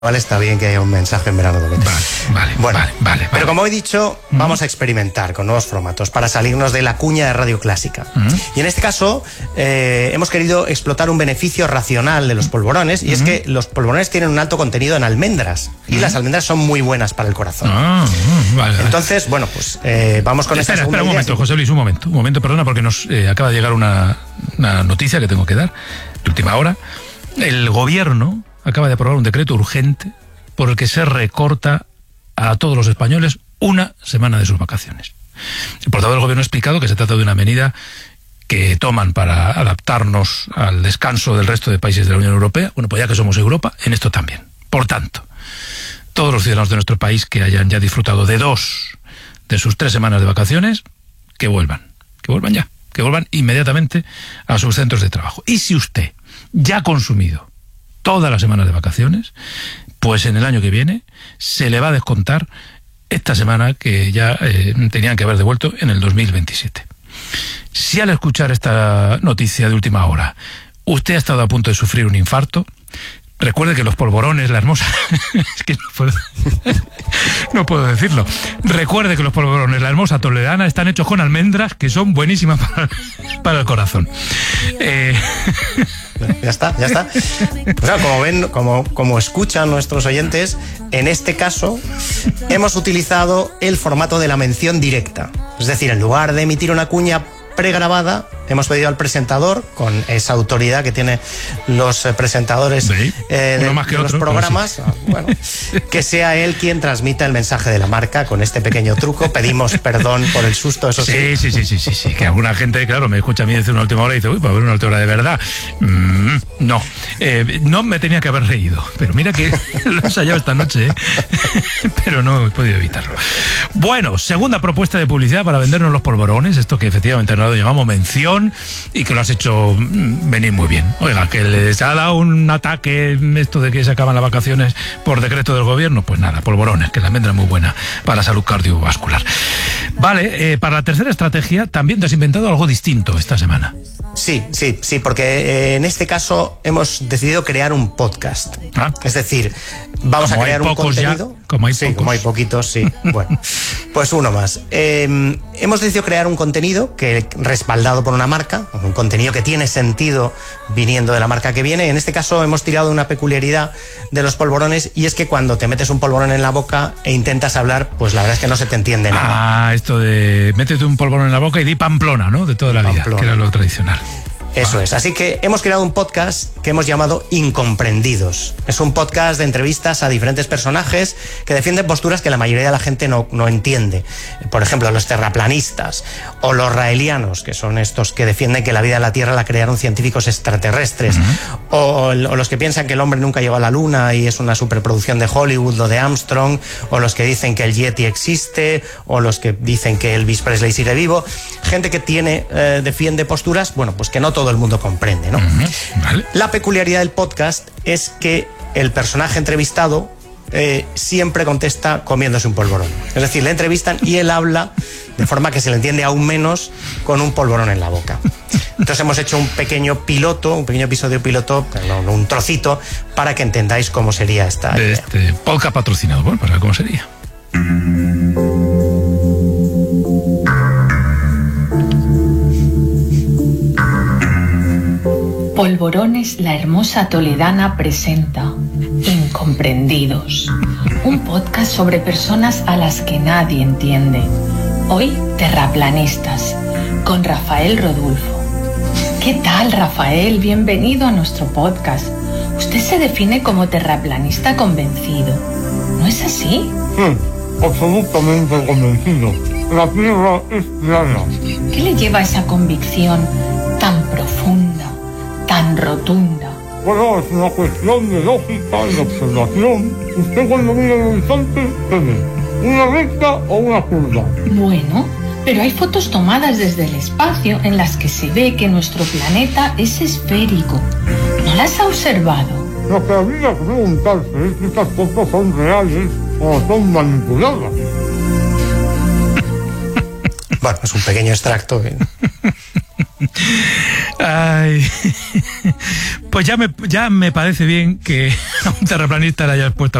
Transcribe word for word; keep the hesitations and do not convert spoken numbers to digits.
Vale, está bien que haya un mensaje en verano doble. Vale, vale, bueno, vale, vale, vale. Pero como he dicho, uh-huh. vamos a experimentar con nuevos formatos para salirnos de la cuña de Radio Clásica. Uh-huh. Y en este caso, eh, hemos querido explotar un beneficio racional de los polvorones, y uh-huh. es que los polvorones tienen un alto contenido en almendras, y uh-huh. las almendras son muy buenas para el corazón. Ah, uh, vale, Entonces, bueno, pues eh, vamos con espera, esta segunda espera un idea. momento, José Luis, un momento, un momento, perdona, porque nos eh, acaba de llegar una, una noticia que tengo que dar, de última hora. El gobierno acaba de aprobar un decreto urgente por el que se recorta a todos los españoles una semana de sus vacaciones. El portavoz del gobierno ha explicado que se trata de una medida que toman para adaptarnos al descanso del resto de países de la Unión Europea. Bueno, pues ya que somos Europa, en esto también. Por tanto, todos los ciudadanos de nuestro país que hayan ya disfrutado de dos de sus tres semanas de vacaciones, que vuelvan, que vuelvan ya, que vuelvan inmediatamente a sus centros de trabajo. Y si usted ya ha consumido todas las semanas de vacaciones, pues en el año que viene se le va a descontar esta semana que ya eh, tenían que haber devuelto en el dos mil veintisiete. Si al escuchar esta noticia de última hora usted ha estado a punto de sufrir un infarto, recuerde que los polvorones, la hermosa... es que no puedo... no puedo decirlo. Recuerde que los polvorones, la hermosa toledana, están hechos con almendras que son buenísimas para, para el corazón. Eh... Ya está, ya está. O sea, como ven, como, como escuchan nuestros oyentes, en este caso hemos utilizado el formato de la mención directa. Es decir, en lugar de emitir una cuña pregrabada, hemos pedido al presentador, con esa autoridad que tienen los eh, presentadores sí, eh, de, más que de otro, los programas, sí. bueno, que sea él quien transmita el mensaje de la marca con este pequeño truco. Pedimos perdón por el susto, eso sí. Sí, sí, sí, sí, sí, sí. Que alguna gente, claro, me escucha a mí decir una última hora y dice, uy, para ver una última hora de verdad. Mm, no, eh, no me tenía que haber reído, pero mira que lo he ensayado esta noche, ¿eh? Pero no he podido evitarlo. Bueno, segunda propuesta de publicidad para vendernos los polvorones, esto que efectivamente nos lo llamamos mención, y que lo has hecho venir muy bien. Oiga, que les ha dado un ataque esto de que se acaban las vacaciones por decreto del gobierno, pues nada, polvorones, que la almendra es muy buena para la salud cardiovascular. Vale, eh, para la tercera estrategia también te has inventado algo distinto esta semana. Sí, sí, sí, porque eh, en este caso hemos decidido crear un podcast. ¿Ah? Es decir, vamos como a crear un contenido. Ya, como hay sí, pocos. como hay poquitos, sí. Bueno, pues uno más. Eh, hemos decidido crear un contenido que respaldado por una marca, un contenido que tiene sentido viniendo de la marca que viene. En este caso hemos tirado una peculiaridad de los polvorones, y es que cuando te metes un polvorón en la boca e intentas hablar, pues la verdad es que no se te entiende nada. Ah, esto de métete un polvorón en la boca y di Pamplona, ¿no? De toda la vida, Pamplona, que era lo tradicional. Eso vale. es, así que hemos creado un podcast que hemos llamado Incomprendidos. Es un podcast de entrevistas a diferentes personajes que defienden posturas que la mayoría de la gente no, no entiende. Por ejemplo, los terraplanistas o los raelianos, que son estos que defienden que la vida en la Tierra la crearon científicos extraterrestres, uh-huh. o, o los que piensan que el hombre nunca llegó a la Luna y es una superproducción de Hollywood, lo de Armstrong, o los que dicen que el Yeti existe, o los que dicen que Elvis Presley sigue vivo. Gente que tiene, eh, defiende posturas, bueno, pues que no todo el mundo comprende, ¿no? Uh-huh. Vale. La peculiaridad del podcast es que el personaje entrevistado eh, siempre contesta comiéndose un polvorón. Es decir, le entrevistan y él habla de forma que se le entiende aún menos con un polvorón en la boca. Entonces hemos hecho un pequeño piloto, un pequeño episodio piloto, no, un trocito, para que entendáis cómo sería esta de idea. Este podcast patrocinado, bueno, para ver cómo sería. Polvorones, la hermosa toledana presenta Incomprendidos, un podcast sobre personas a las que nadie entiende. Hoy, terraplanistas, con Rafael Rodulfo. ¿Qué tal, Rafael? Bienvenido a nuestro podcast. Usted se define como terraplanista convencido, ¿no es así? Sí, absolutamente convencido. La Tierra es plana. ¿Qué le lleva a esa convicción tan profunda, tan rotunda? Bueno, es una cuestión de lógica y de observación. Usted cuando mira el horizonte, ¿qué ve? ¿Una recta o una curva? Bueno, pero hay fotos tomadas desde el espacio en las que se ve que nuestro planeta es esférico. ¿No las ha observado? Lo que habría que preguntarse es si estas fotos son reales o son manipuladas. Bueno, es un pequeño extracto. Ay. Pues ya me, ya me parece bien que a un terraplanista le hayas puesto